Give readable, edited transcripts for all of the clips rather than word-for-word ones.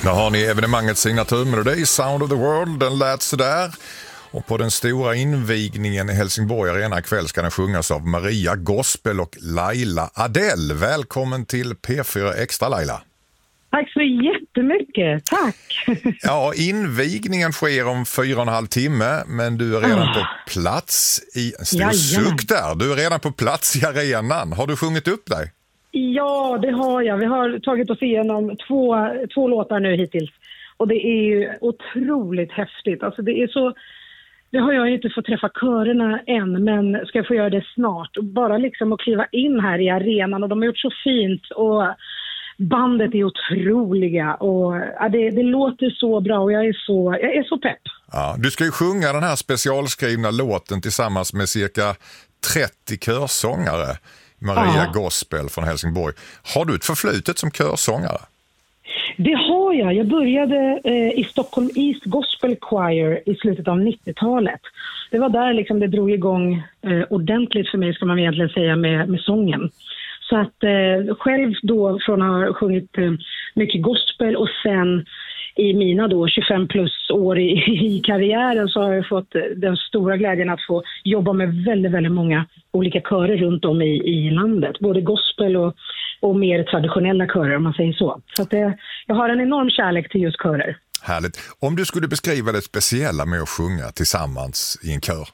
Där har ni evenemangets signaturmelodi, Sound of the World, den lät sådär. Och på den stora invigningen i Helsingborg Arena ikväll ska den sjungas av Maria Gospel och Laila Adele. Välkommen till P4 Extra, Laila. Tack så jättemycket, tack. Ja, invigningen sker om 4,5 timme, men du är redan på plats i en stor suck där. Du är redan på plats i arenan. Har du sjungit upp dig? Ja, det har jag. Vi har tagit oss igenom två låtar nu hittills. Och det är ju otroligt häftigt. Alltså det är så... Det har jag inte fått träffa körerna än, men ska få göra det snart. Och bara liksom att kliva in här i arenan, och de har gjort så fint, och bandet är otroliga, och ja, det låter så bra, och jag är så pepp. Ja, du ska ju sjunga den här specialskrivna låten tillsammans med cirka 30 körsångare. Maria Gospel från Helsingborg. Har du ett förflutet som körsångare? Det har jag. Jag började i Stockholm East Gospel Choir i slutet av 90-talet. Det var där liksom det drog igång ordentligt för mig, ska man egentligen säga, med sången. Så att själv då från att ha sjungit mycket gospel, och sen i mina då 25 plus år i karriären, så har jag fått den stora glädjen att få jobba med väldigt, väldigt många olika körer runt om i landet. Både gospel och mer traditionella körer, om man säger så. Så att jag har en enorm kärlek till just körer. Härligt. Om du skulle beskriva det speciella med att sjunga tillsammans i en kör?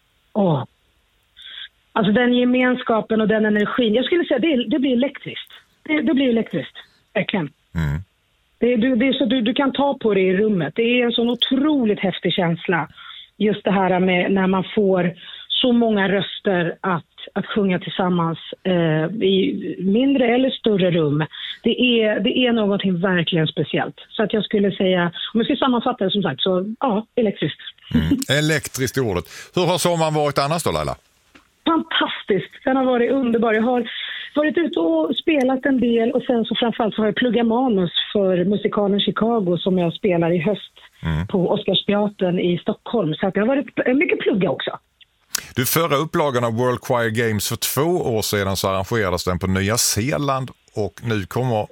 Alltså den gemenskapen och den energin. Jag skulle säga det blir elektriskt. Det blir elektriskt, verkligen. Mm. Det är så du kan ta på det i rummet. Det är en sån otroligt häftig känsla. Just det här med när man får så många röster att sjunga tillsammans i mindre eller större rum. Det är någonting verkligen speciellt. Så att jag skulle säga, om jag ska sammanfatta det som sagt, så ja, elektriskt. Elektriskt i ordet. Hur har sommaren varit annars då, Laila? Fantastiskt. Den har varit underbar. Jag har varit ute och spelat en del, och sen så framförallt så har jag pluggat manus för musikalen Chicago som jag spelar i höst på Oscarsteatern i Stockholm. Så att det har varit mycket plugga också. Du, förra upplagan av World Choir Games för 2 år sedan så arrangerades den på Nya Zeeland, och nu kommer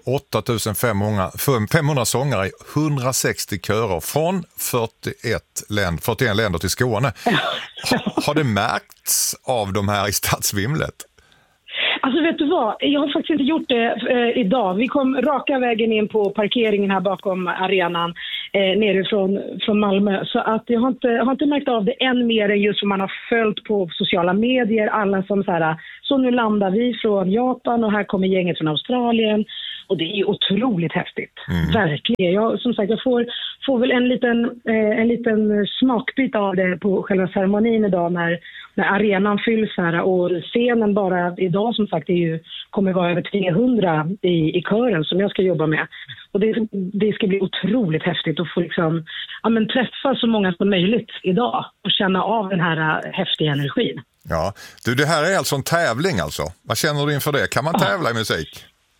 8500 sångare i 160 körer från 41 länder till Skåne. Har det märkts av de här i stadsvimlet? Alltså vet du vad, jag har faktiskt inte gjort det idag. Vi kom raka vägen in på parkeringen här bakom arenan nerifrån från Malmö. Så att jag har inte märkt av det än mer än just som man har följt på sociala medier. Alla som så nu landar vi från Japan och här kommer gänget från Australien. Och det är otroligt häftigt. Verkligen. Jag får väl en liten smakbit av det på själva ceremonin idag när arenan fylls här, och scenen bara idag som sagt kommer vara över 300 i kören som jag ska jobba med. Och det ska bli otroligt häftigt att få träffa så många som möjligt idag och känna av den här häftiga energin. Ja, du, det här är alltså en tävling alltså. Vad känner du inför det? Kan man tävla i musik?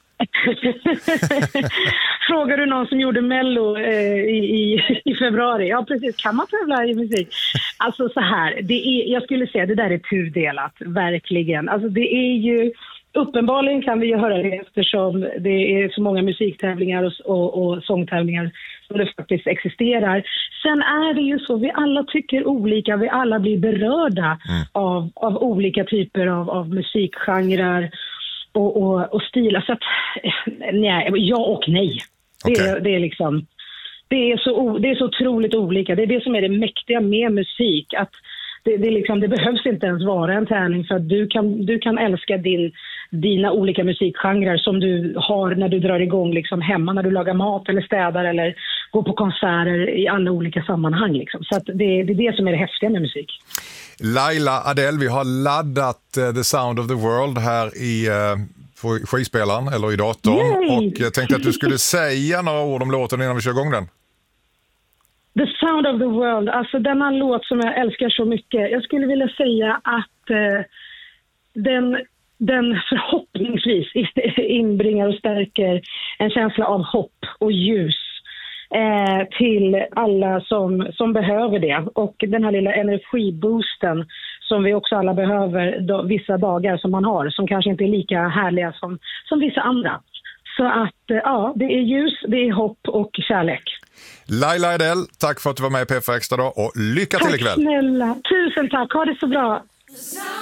Frågar du någon som gjorde Mello i februari? Ja, precis. Kan man tävla i musik? Alltså så här, jag skulle säga det där är tudelat, verkligen. Alltså det är ju, uppenbarligen kan vi ju höra det eftersom det är så många musiktävlingar och sångtävlingar som det faktiskt existerar. Sen är det ju så, vi alla tycker olika, vi alla blir berörda av olika typer av musikgenrer och stilar. Så att, nej, ja och nej. Okay. Det är liksom, det är så otroligt olika. Det är det som är det mäktiga med musik, att det behövs inte ens vara en tävling för att du kan älska dina olika musikgenrer som du har när du drar igång liksom hemma, när du lagar mat eller städar eller går på konserter i alla olika sammanhang liksom. Så att det är det som är det häftiga med musik. Laila Adele, vi har laddat The Sound of the World här på skivspelaren eller i datorn. Yay! Och jag tänkte att du skulle säga några ord om låten innan vi kör igång den. The Sound of the World, alltså denna låt som jag älskar så mycket. Jag skulle vilja säga att den förhoppningsvis inbringar och stärker en känsla av hopp och ljus till alla som behöver det. Och den här lilla energiboosten som vi också alla behöver vissa dagar som man har, som kanske inte är lika härliga som vissa andra. Så att ja, det är ljus, det är hopp och kärlek. Laila Adele, tack för att du var med i P4 Extra då och lycka till ikväll. Tack snälla, tusen tack, ha det så bra.